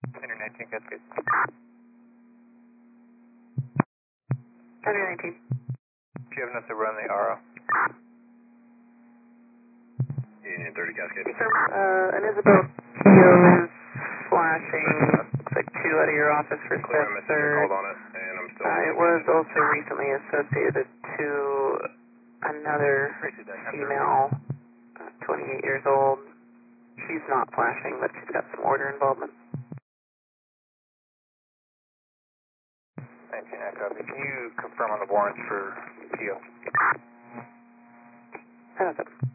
Center 19, Cascade. Center 19. Do you have enough to run the RO? Union 30, Cascade. An Isabel Keo is flashing, looks like 2 out of your office for Clear my messenger Spencer. called on it, and I'm still... It was also recently associated to another female, 28 years old. She's not flashing, but she's got some order involvement. 19, I copy. Can you confirm on the warrants for Keo? That's it.